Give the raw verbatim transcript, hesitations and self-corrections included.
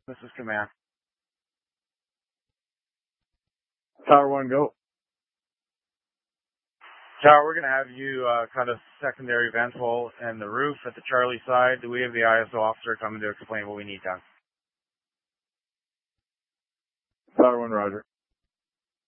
This is Command. Tower one, go. Tower, we're going to have you uh, cut a secondary vent hole in the roof at the Charlie side. Do we have the I S O officer coming to explain what we need done? Tower one, roger.